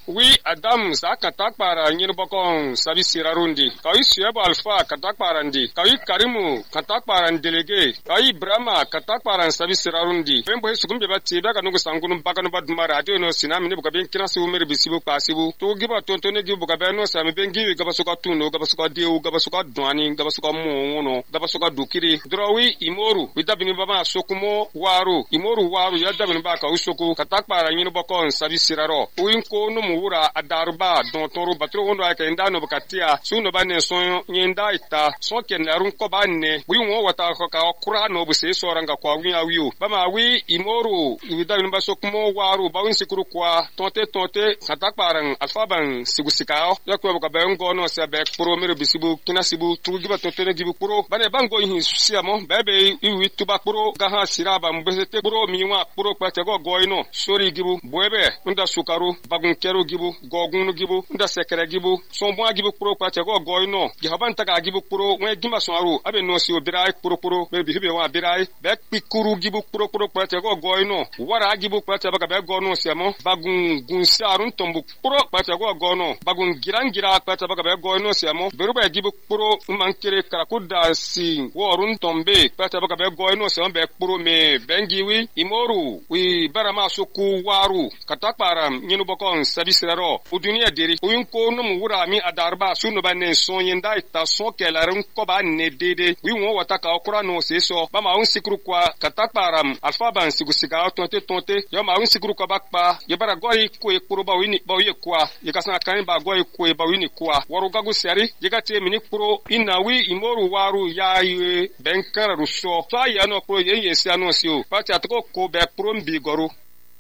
wi Adam sa katakpara nyin bokon sabi sirarundi kawi Suebo Alpha katakparandi kawi Karimu katakparan delege kawi Brahma katakparan sabi sirarundi fembo sugumbe bati baka nugo sangunu baka no baduma radio no sinami ne buka ben kinasi umere bisibu pasibu to giba tontone gibu buka ben no sami ben giwi gaba suka tuno gaba suka deu gaba suka dwani gaba suka mongono gaba suka dukiri drowi imoru widabini baba sokumo waru imoru waru yadabini baka usoku katakpara nyin bokon sabi siraro uin ko no muura adarba don toro batro wondo aka indano bakatia suno bane son nyenda ita son kenarun ko banne wi wo wata ko ka kura no buse soranga kwa wi awiu bama wi imoru widabini basokumo waru bawin sikuru kwa tonte katakparan alfaban sigusikao yakwa ka bengo no se be pro mere bisibu kinasibu tugiba totene gibu pro bane bango hin siamo bebe iwi tuba pro gaha siraba mbesete pro miwa pro kwate go goino sori gibu boebe unda sukaru bagun kero gibu gogunu gibu unda sekere gibu sonbwa gibu pro kwate go goino gihaban taka gibu pro we gimba soaru abe no si obirai pro be bihibe wa birai be pikuru gibu pro kwate go goino wara gibu kwate baka be gono siamo bagun gunsarun tombu pro kwate go gono bagun girangira kwate baka be goino siamo beruba gibu pro mankere karakuda si worun tombe kwate baka be goino siamo be pro me bengiwi imoru wi barama soku waru katakpara nyinu bokon sabisiraro udunia deri uyun ko no wura mi adarba sunu bane sonyenda ita son kelarun ko ba ne dede wi won wataka okura no seso ba ma un sikru kwa katakpara alfaban sigusiga tonte yo ma un sikru ko bakpa ye bara goyi ko e kuro ba wini ba ye kwa ye kasana kan ba goyi ko e ba wini kwa waru gagu seri ye gate mini kuro inawi imoru waru ya ye benkara ruso so ya no ko ye yesi ano sio pati atko ko be pro mbi goru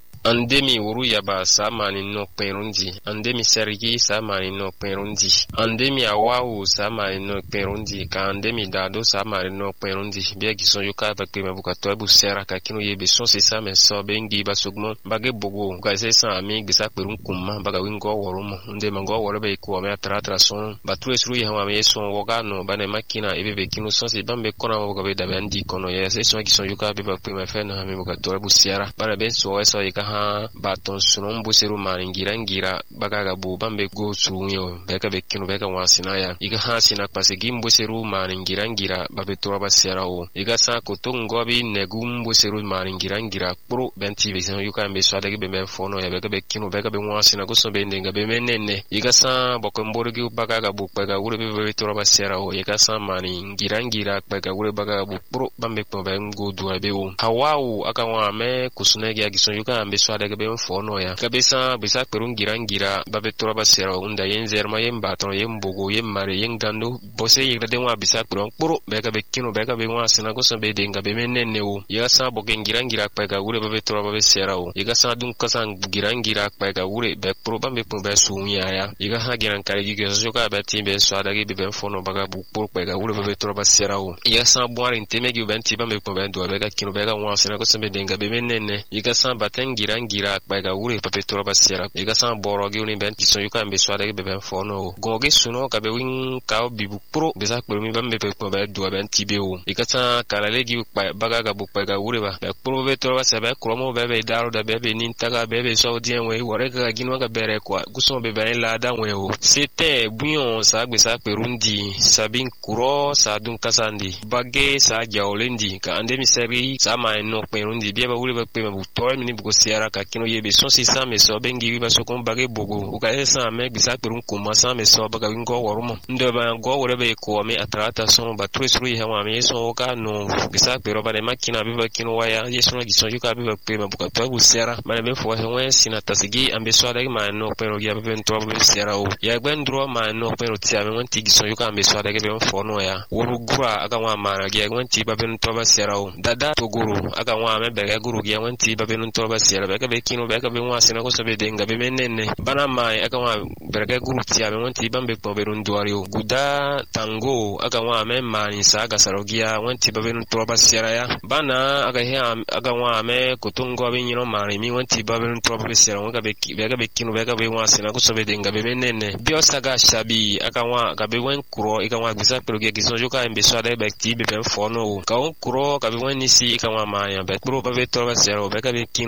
Andemi wuru yaba samani no perundi andemi sergi samani no perundi andemi awawu samani no perundi ka andemi dado samani no perundi bia gison yoka bakpe mabuka tobu sera ka kinu yebe son se sa men so bengi basugmo bage bogo ga se sa ami gisa perun kumma baga wingo worumo nde mango worbe ko me tratra son batu esru ye hawa me son woga no bane makina ebe kinu son se bambe kona woga be dabandi kono ye se son gison yoka be bakpe ma fe na ami buka tobu sera bara ben so eso yika baton sunon buseru maningira bagaga bu bambe go sunyo beka bekinu beka wasina ya iga hasina pasegim buseru maningira babe tora basera iga sa kotongo bi negum buseru maningira pro benti besan yuka mbe swada be me fono ya beka bekinu beka be wasina go so be ndenga be menene iga sa bokomborgi bagaga bu bega wure be tora basera iga sa maningira bega wure bagaga bu pro bambe ko be ngo duwa be hawawu aka wa me kusunege ya gison yuka mbe swada be fono ya kabisa bisa perungira babe tora basera unda yenzerma yemba ton yembogo yemmare yengando bose yigade wa bisa pro beka bekino beka be wa sina go so be denga be menene wo ya sa bogengira pega wure babe tora babe sera wo iga sa dun kasan girangira pega wure be pro bambe po be sunya ya iga ha giran kare giga joka be timbe so adagi be fono baga bu pro pega wure babe tora basera wo iga sa boare intemegi benti bambe po be do beka kino beka wa sina go so be denga be menene iga sa batengira baga wure papetora basera iga san borogi uni ben kison yuka mbe swada be ben fono goge suno ka be win ka bibu pro beza kpermi bambe pe be do ben tibeo iga san kala legi baga ga bu baga wure ba be pro be tora basera kromo be daro da be nintaga be so dien we wore ga ginwa ga bere kwa guso be ben la da we o c'était bouillon sa gbe sa perundi sabin kuro sa dun kasandi bage sa jaolendi ka ande mi seri sa ma no perundi be ba wure be pe bu to mi ni bu sera ka kino yebe son si sa me so bengi wi ba so kon bage bogo u ka esa me bisa perun kuma sa me so baga wingo worumo ndo ba go wore be ko me atrata son ba tresru ha ma me so ka no bisa pero ba de makina bi ba kino waya yeso na gison yuka bi ba pe ma buka to bu sera ma me fo he wen sina tasigi ambe so da ma no pero ya be to bu sera o ya gbendro ma no pero ti ame won ti gison yuka ambe so da ge be fo no ya woru gura aga wa ma na ge won ti ba be to ba sera o dada to guru aga wa me be ge guru ge won ti ba be to ba sera be ka be kino be ka be wa sina ko so be denga be menene bana mai aga wa berge guru ti ame won ti bambe po be run duario guda tango aga wa me mani sa aga sarogia won ti ba be to ba sera ya bana aga he aga wa me kutungo be nyino mani mi won ti ba be to ba sera won ka be kino be ka be wa sina ko so be denga be menene bio saga shabi aga wa ka be wen kuro iga wa bisa proge gizo joka embe so da be ti be fono ka on kuro ka be wen nisi iga wa ma ya be kuro ba be to ba sera be ka be kino ya be ka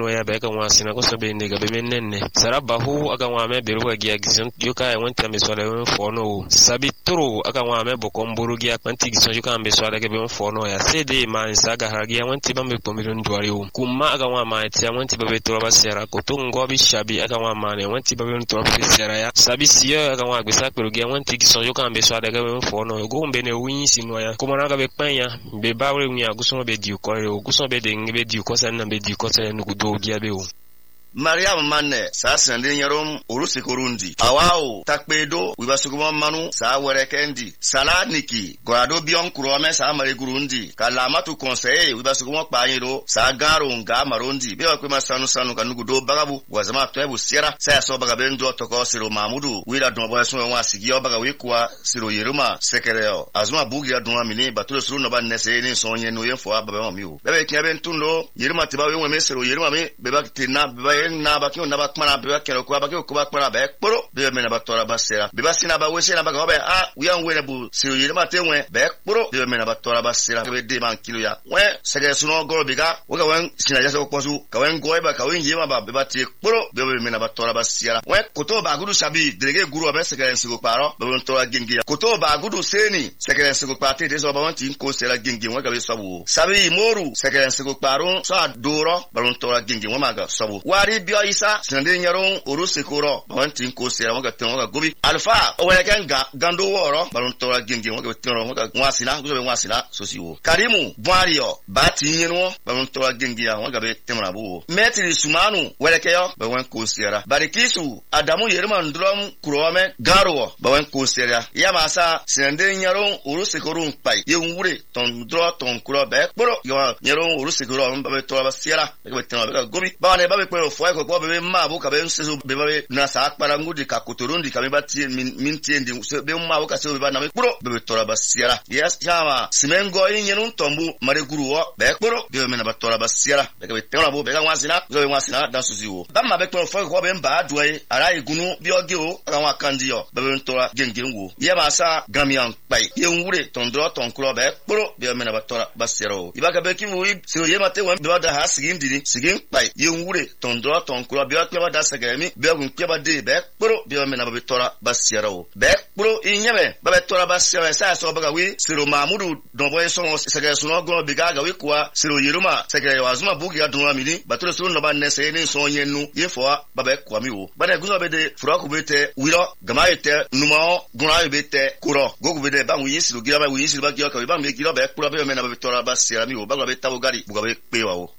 wasina ko sobe ne gabe menenne sarabahu aka wa me beru gi agison yoka wonta me so le fono sabitro aka wa me bokomburu gi akwanti gison yoka me so le gabe fono ya sede man saga hagi wanti ba me pomiro ndwari kuma aka wa ma tia wanti ba betro ba sera ko to ngobi shabi aka wa ma ne wanti ba be ntro ba sera ya sabisiyo aka wa gbesa peru gi wanti gison yoka me so le gabe fono go mbe ne win sino ya kuma na gabe panya be bawre wi aguso be di ko guso be de ngebe di ko san na be di ko san no do gi abe o Mariam Manne sa sende nyarom urusi kurundi awao takpedo wibasukuma manu sa werekendi sala niki gorado bion kurome sa mare kurundi kalama tu conseil wibasukuma kpanyiro sa garo nga marondi be okwe sanu kanugudo bagabu wazama twebu sira sa so bagabe ndo toko siro mamudu wira don boy so wa sigio bagawe kwa siro yeruma sekereo azuma bugi adon amini batulo suru no ba nese ni sonye no yefo ababe mamiu bebe kiabe ntundo yeruma tibawe we siro yeruma me beba tina beba na bakyo na bakmana beba kero kwa bakyo ko bakmana be kporo be me na batora basera beba sina ba wese na bagabe uya ngwene bu siro yeruma tenwe be kporo be me na batora basera be de man kilo ya we sege suno goro biga woga wen sina jase ko posu ka wen goiba ka wen yema ba beba ti kporo be me na batora basera we koto ba gudu sabi delege guru abe sege sigo paro be won tora gingi koto ba gudu seni sege sigo pate de so ba won tin ko sera gingi we ka be sabu sabi moru sege sigo paro so adoro ba won tora gingi we ma ga sabu wari bio isa sende nyaron uruse koro wantin ko sera wanga tenwa gobi alfa oweleken gando woro balon tora gingi wanga tenro wanga wasina gobe wasina sosiwo karimu bwario bati nyeno balon tora gingi ya wanga be temra bu metri sumanu welekeyo be wan ko sera barikisu adamu yerman ndrom kurome garo ba wan ko sera ya masa sende nyaron uruse koro mpai yewure ton dro ton kuro be kporo yo nyaron uruse koro be tora ba sera be tenwa be gobi ba ne ba be ko fo ko be mabu ka be nsezo be ba na sa akpara ngudi ka kotorundi ka be bati minti ndi be mabu ka se be ba na be kporo be tora ba sera yes chama simengo yinyen ntombu mare guruwo be kporo be me na ba tora ba sera be ka be tenwa bo be ka wasina zo be wasina dan suziwo ba ma be ko fo ko be mba aduai ara igunu bi oge o ka wa kandiyo be be tora gengenwo ye ba sa gamian pai ye nwure tondro tonkro be kporo be me na ba tora ba sera o ibaka be kimu se ye mate wan be da ha sigin dini sigin pai ye nwure tondro tonkro be akwa da sagami be gun kweba de be kporo be me na ba tora ba sera o be kporo inyebe ba be tora ba sera sa so baga wi siro mamudu don boy so sagay suno go be ga wi kwa siro yeruma sagay wazuma bugi adun amini batolo siro no ba nese ni so yenu yefo ba be kwa mi wo ba de guzo be de furaku be te wiro gamaite numao guna be te kuro gogu be de ba wi siro gira ba wi siro ba gira ka ba me gira be kporo be me na ba tora ba sera mi wo ba be tawo gari buga be pewa wo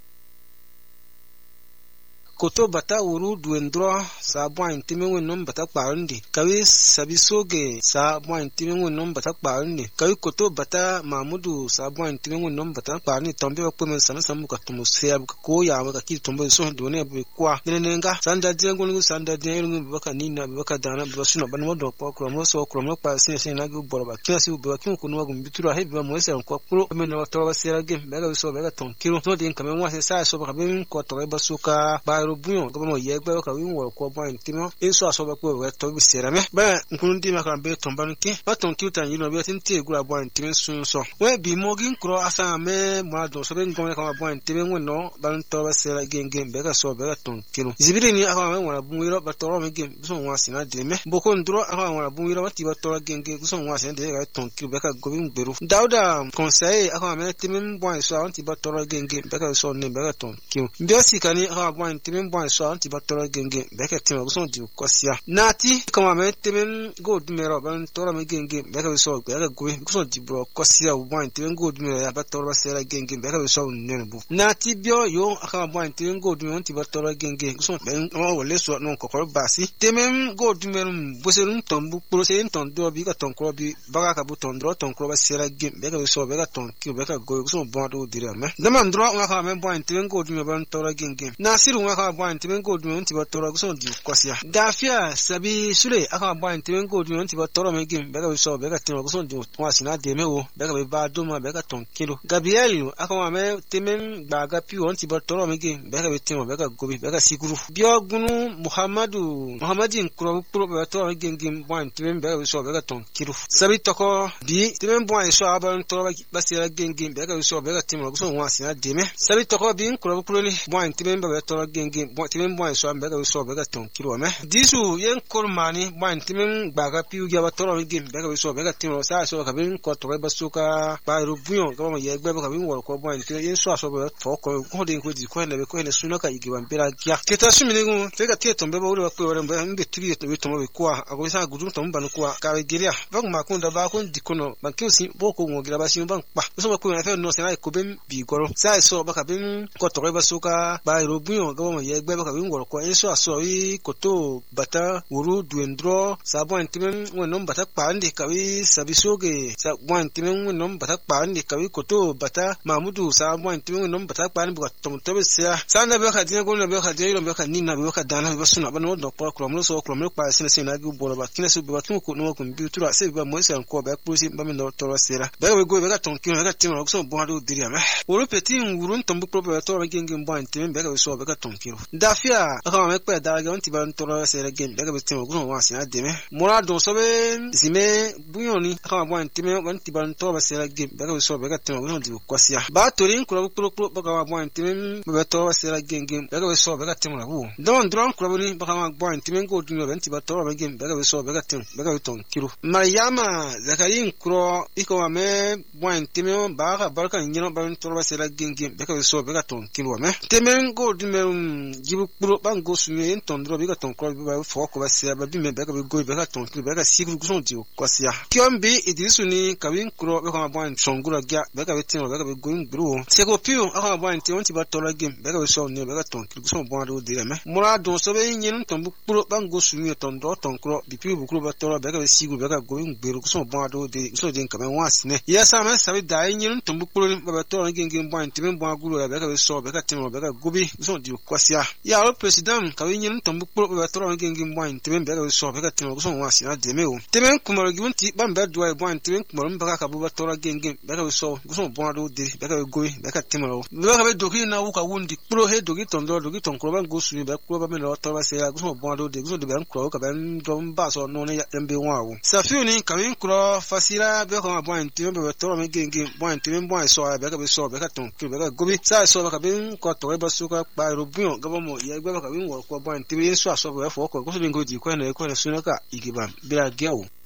koto bata uru duendro sa bwan timenwe nom bata kparundi kawi sabisoge sa bwan timenwe nom bata kparundi kawi koto bata mamudu sa bwan timenwe nom bata kparundi tombe ba peme sana samu ka tumu sea ko ya ba ki tombe so done be kwa nenenga sanda diengo ngu sanda diengo baka nina baka dana ba suna ba no do ko mo so ko mo pa sin na gu boroba kiasi u ba kin ko no gu bitura he ba mo se ko pro me no to ba sera ge be ga so be ga ton kilo to din kamen wa se sa so ba be ko to ba suka ba buyon ko mo yegbe ka wi wor ko bon timo inso aso ba ko we to bi sera me ba nkundi ma kan be ton ban ki ba ton ki tan yino be tin te gura bon timo sun so we bi mo gin kro asa me mo do so be ngom ka bon timo no ban to ba sera genge be ka so be ka ton kilo zibiri ni aka me wona bu wiro ba to ro me gem so wa sina de me boko ndro aka wona bu wiro ba ti ba to genge so wa sina de ka ton kilo be ka go bi ngberu dauda conseil aka me timo bon so anti ba to genge be ka so ne be ka ton kilo bi osikani aka bon timo bon so anti batora genge beke timo so di kosia nati kama me temen god mero ban tora me genge beke so beke go so di bro kosia u ban temen god mero ya batora sera genge beke so nebu nati bio yo aka ban temen god mero anti batora genge so ben o wole so non kokoro basi temen god mero boserun tombu pro se ton do bi ka ton kro bi baga ka bu ton dro ton kro ba sera genge beke so beke ton ki beke go so bon do dire me dama ndro aka me ban temen god mero ban tora genge nasiru aka ban temen god mero anti batora so di kosia dafia sabi sule aka ban temen god mero anti batora me genge beke so beke timo so di wasina de me wo beke be ba do ma beke ton kilo gabriel aka me temen baga pi anti batora me genge beke be timo beke gobi beke sikuru bio gunu muhammadin kuro pro batora me genge ban temen beke so beke ton kilo sabi toko bi temen ban so aban tora basira genge beke so beke timo so wasina de me sabi toko bi kuro ni ban temen beke tora genge genge bo timen bo so ambega so bega ton kilo me disu yen kormani bo timen baga piu ya batoro gem bega so bega timo sa so ka bin ko to ba suka ba rubuyo ga mo ye gbe ka bin wor ko bo timen yen so be fo ko ko de ko di ko ne be ko ne suno ka igi wan bela ya keta sumine gu tega tieto mbe bo ko wore mbe tiri to be to mo ko ago sa gudu to mba no ko ka be geria ba ma ko da ba ko dikono ba ke osi bo ko ngo gira ba si ba pa so ba ko na fe no se na ko ben bi goro sa so ba ka bin ko to ba suka ba rubuyo ga mo ye gbe ba ka bin wor ko yen so aso wi ko to bata wuru duendro sa bo timen wonom bata pa ndi ka wi sabisoge sa bo timen wonom bata pa ndi ka wi ko to bata mamudu sa bo timen wonom bata pa ndi ba to be sia sa na be ka tin ko na be ka tin be ka ni na be ka dana be suna ba no do ko klomlo so klomlo pa sene na gu bolo ba kina su be ba tun ko no computer se ba mo se ko ba pusi ba mi no to sera ba we go be ka ton kino ka tin so bo do diria me woro petin wurun tombu pro be to ba gengem bo timen be ka so be ka ton kino dafia aka me pe da ga on ti ba to sera gem be ka be tin ko wa sina de me mora do so be zime buyoni aka bo timen on ti ba to ba sera gem be ka so be ka tin ko di ko sia ba torin ko pro ba ka bo timen be to ba sera gengem be ka so be ka tin ko don dron ko ni ba ka bo timen ko dun be ti ba to ba gem be ka so be ka tin be ka ton kilo Mariama Zakarin kro iko me bo timen ba ka barka nyino ba to ba sera gengem be ka so be ka ton kilo me timen ko dun me jibu pro ba go sunye en ton dro be ka ton ko ba fo ko ba sera ba bi me be ka go be ka ton kilo be ka sigru ko son di ko sia kiombi idisu ni kawin kro be ka bo songura gya be ka tin be ka go ngru se ko piu aka bo tin ti ba to la gem be ka so ni be ka ton kilo so bo do de me mura do so be nyin ton bu pro ba go sunye ton do ton kro bi piu bu kro ba to la be ka sigru be ka go ngru so bo do de so de ka me wasne ya sa me sabi da nyin ton bu pro ba to la gem bo tin bo aguru be ka so be ka tin be ka gobi so di ko sia ya o president kawin nyin ton bu pro ba to la gem bo tin be ka so be ka tin so wasna de me o temen kumaro gi wonti ban be do ai bo tin kumaro ba ka bu ba to la gem be ka so bo do de be ka go be ka timaro be ka be do ki na wu ka wundi pro he do gi ton do gi ton kro ba go su be kro ba me no to ba se ya go bo do de go de be kro ka ben do ba so no ne ya mbe wa wo sa fiu ni kawin kro fasira be ko bo tin be to me gem bo tin bo so be ka be so be ka ton ki be ka go bi sa so ba ka ben ko to ba su ka pa ro bu ga ba mo ya be ka bin wo ko bo tin so so be fo ko go so bin go di ko na su na ka igiba bira geo